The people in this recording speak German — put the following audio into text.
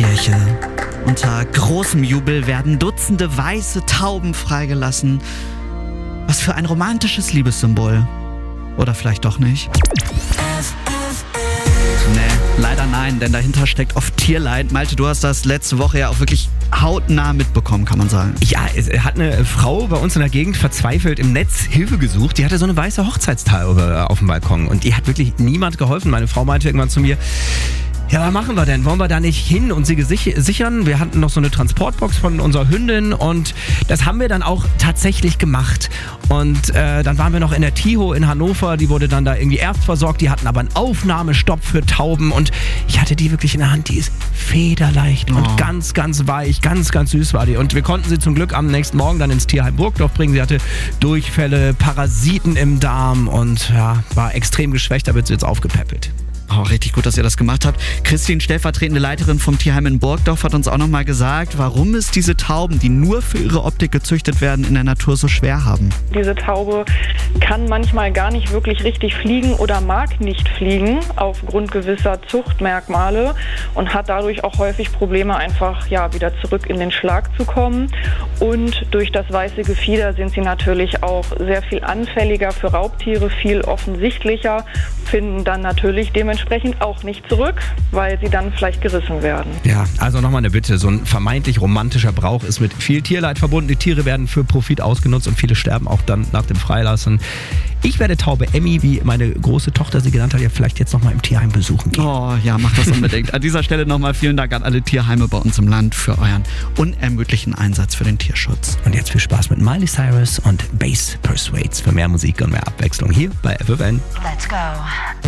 Kirche. Unter großem Jubel werden Dutzende weiße Tauben freigelassen. Was für ein romantisches Liebessymbol. Oder vielleicht doch nicht? Nee, leider nein, denn dahinter steckt oft Tierleid. Malte, du hast das letzte Woche ja auch wirklich hautnah mitbekommen, kann man sagen. Ja, es hat eine Frau bei uns in der Gegend verzweifelt im Netz Hilfe gesucht. Die hatte so eine weiße Hochzeitstaube auf dem Balkon und die hat wirklich niemand geholfen. Meine Frau meinte irgendwann zu mir, ja, was machen wir denn? Wollen wir da nicht hin und sie sichern? Wir hatten noch so eine Transportbox von unserer Hündin und das haben wir dann auch tatsächlich gemacht. Und dann waren wir noch in der Tiho in Hannover, die wurde dann da irgendwie erstversorgt, die hatten aber einen Aufnahmestopp für Tauben und ich hatte die wirklich in der Hand, die ist federleicht und ganz, ganz weich, ganz, ganz süß war die. Und wir konnten sie zum Glück am nächsten Morgen dann ins Tierheim Burgdorf bringen. Sie hatte Durchfälle, Parasiten im Darm und ja, war extrem geschwächt, da wird sie jetzt aufgepäppelt. Oh, richtig gut, dass ihr das gemacht habt. Christine, stellvertretende Leiterin vom Tierheim in Burgdorf, hat uns auch nochmal gesagt, warum es diese Tauben, die nur für ihre Optik gezüchtet werden, in der Natur so schwer haben. Diese Taube kann manchmal gar nicht wirklich richtig fliegen oder mag nicht fliegen aufgrund gewisser Zuchtmerkmale und hat dadurch auch häufig Probleme, einfach wieder zurück in den Schlag zu kommen. Und durch das weiße Gefieder sind sie natürlich auch sehr viel anfälliger für Raubtiere, viel offensichtlicher, finden dann natürlich dementsprechend auch nicht zurück, weil sie dann vielleicht gerissen werden. Ja, also nochmal eine Bitte, so ein vermeintlich romantischer Brauch ist mit viel Tierleid verbunden. Die Tiere werden für Profit ausgenutzt und viele sterben auch dann nach dem Freilassen. Ich werde Taube Emmy, wie meine große Tochter sie genannt hat, ja vielleicht jetzt nochmal im Tierheim besuchen gehen. Oh ja, macht das unbedingt. An dieser Stelle nochmal vielen Dank an alle Tierheime bei uns im Land für euren unermüdlichen Einsatz für den Tierschutz. Und jetzt viel Spaß mit Miley Cyrus und Bass Persuades für mehr Musik und mehr Abwechslung hier bei FFN. Let's go.